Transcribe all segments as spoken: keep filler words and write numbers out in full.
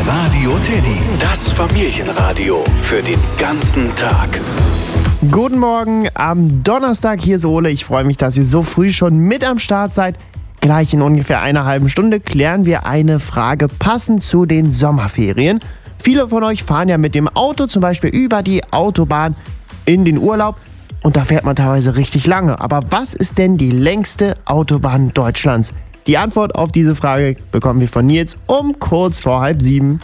Radio Teddy, das Familienradio für den ganzen Tag. Guten Morgen am Donnerstag, hier ist Ole. Ich freue mich, dass ihr so früh schon mit am Start seid. Gleich in ungefähr einer halben Stunde klären wir eine Frage passend zu den Sommerferien. Viele von euch fahren ja mit dem Auto zum Beispiel über die Autobahn in den Urlaub und da fährt man teilweise richtig lange. Aber was ist denn die längste Autobahn Deutschlands? Die Antwort auf diese Frage bekommen wir von Nils um kurz vor halb sieben.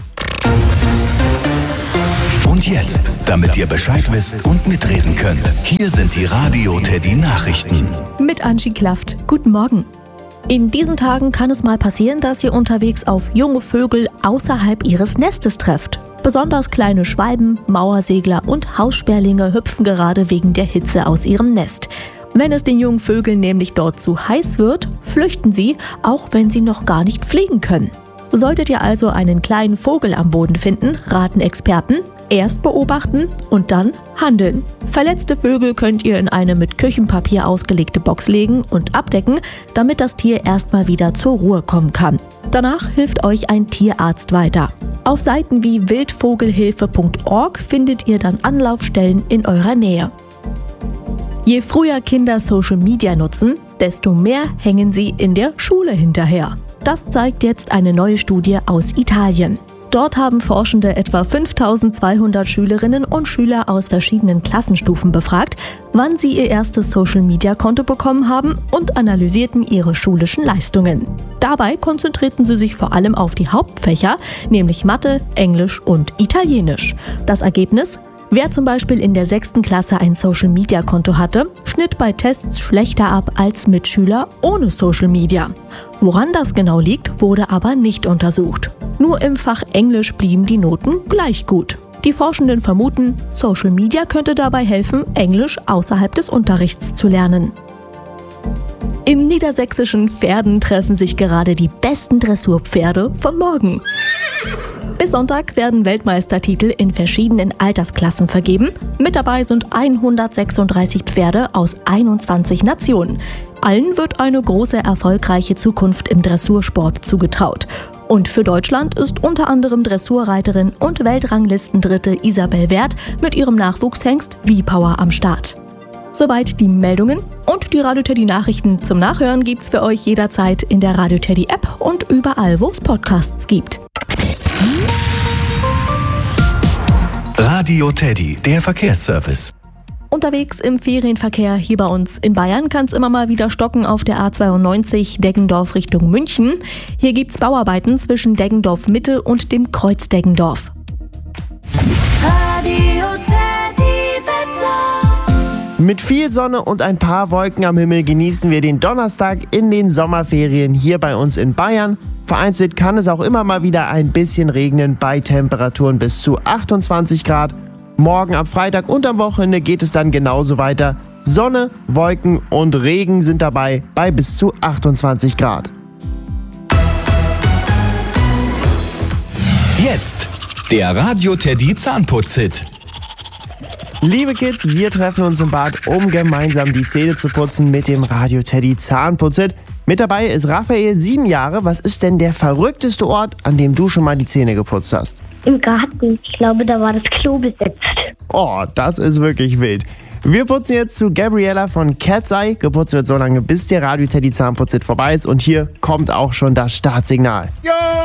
Und jetzt, damit ihr Bescheid wisst und mitreden könnt, hier sind die Radio Teddy Nachrichten. Mit Angie Klaft. Guten Morgen. In diesen Tagen kann es mal passieren, dass ihr unterwegs auf junge Vögel außerhalb ihres Nestes trefft. Besonders kleine Schwalben, Mauersegler und Haussperlinge hüpfen gerade wegen der Hitze aus ihrem Nest. Wenn es den jungen Vögeln nämlich dort zu heiß wird, flüchten sie, auch wenn sie noch gar nicht fliegen können. Solltet ihr also einen kleinen Vogel am Boden finden, raten Experten, erst beobachten und dann handeln. Verletzte Vögel könnt ihr in eine mit Küchenpapier ausgelegte Box legen und abdecken, damit das Tier erstmal wieder zur Ruhe kommen kann. Danach hilft euch ein Tierarzt weiter. Auf Seiten wie wildvogelhilfe punkt org findet ihr dann Anlaufstellen in eurer Nähe. Je früher Kinder Social Media nutzen, desto mehr hängen sie in der Schule hinterher. Das zeigt jetzt eine neue Studie aus Italien. Dort haben Forschende etwa fünftausendzweihundert Schülerinnen und Schüler aus verschiedenen Klassenstufen befragt, wann sie ihr erstes Social-Media-Konto bekommen haben und analysierten ihre schulischen Leistungen. Dabei konzentrierten sie sich vor allem auf die Hauptfächer, nämlich Mathe, Englisch und Italienisch. Das Ergebnis? Wer zum Beispiel in der sechsten Klasse ein Social-Media-Konto hatte, schnitt bei Tests schlechter ab als Mitschüler ohne Social Media. Woran das genau liegt, wurde aber nicht untersucht. Nur im Fach Englisch blieben die Noten gleich gut. Die Forschenden vermuten, Social Media könnte dabei helfen, Englisch außerhalb des Unterrichts zu lernen. Im niedersächsischen Pferden treffen sich gerade die besten Dressurpferde von morgen. Bis Sonntag werden Weltmeistertitel in verschiedenen Altersklassen vergeben. Mit dabei sind hundertsechsunddreißig Pferde aus einundzwanzig Nationen. Allen wird eine große, erfolgreiche Zukunft im Dressursport zugetraut. Und für Deutschland ist unter anderem Dressurreiterin und Weltranglistendritte Isabel Werth mit ihrem Nachwuchshengst V-Power am Start. Soweit die Meldungen und die Radio Teddy Nachrichten zum Nachhören gibt's für euch jederzeit in der Radio Teddy App und überall, wo es Podcasts gibt. Radio Teddy, der Verkehrsservice. Unterwegs im Ferienverkehr hier bei uns in Bayern kann es immer mal wieder stocken auf der A zweiundneunzig Deggendorf Richtung München. Hier gibt's Bauarbeiten zwischen Deggendorf Mitte und dem Kreuz Deggendorf. Radio Teddy Wetter. Mit viel Sonne und ein paar Wolken am Himmel genießen wir den Donnerstag in den Sommerferien hier bei uns in Bayern. Vereinzelt kann es auch immer mal wieder ein bisschen regnen bei Temperaturen bis zu achtundzwanzig Grad. Morgen am Freitag und am Wochenende geht es dann genauso weiter. Sonne, Wolken und Regen sind dabei bei bis zu achtundzwanzig Grad. Jetzt der Radio Teddy Zahnputz-Hit. Liebe Kids, wir treffen uns im Bad, um gemeinsam die Zähne zu putzen mit dem Radio Teddy Zahnputz-Hit. Mit dabei ist Raphael, sieben Jahre. Was ist denn der verrückteste Ort, an dem du schon mal die Zähne geputzt hast? Im Garten. Ich glaube, da war das Klo besetzt. Oh, das ist wirklich wild. Wir putzen jetzt zu Gabriella von Cat's Eye. Geputzt wird so lange, bis der Radio Teddy Zahnputz-Hit vorbei ist. Und hier kommt auch schon das Startsignal.